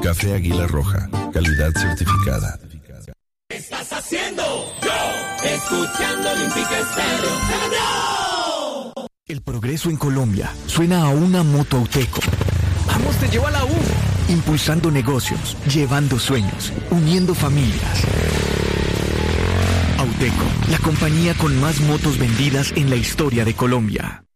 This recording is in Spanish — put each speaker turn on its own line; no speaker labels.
Café Águila Roja, calidad certificada.
¿Qué estás haciendo? Yo, escuchando Olímpica Estéreo. ¡No!
El progreso en Colombia suena a una moto Auteco. ¡Vamos, te llevo a la U! Impulsando negocios, llevando sueños, uniendo familias. Auteco, la compañía con más motos vendidas en la historia de Colombia.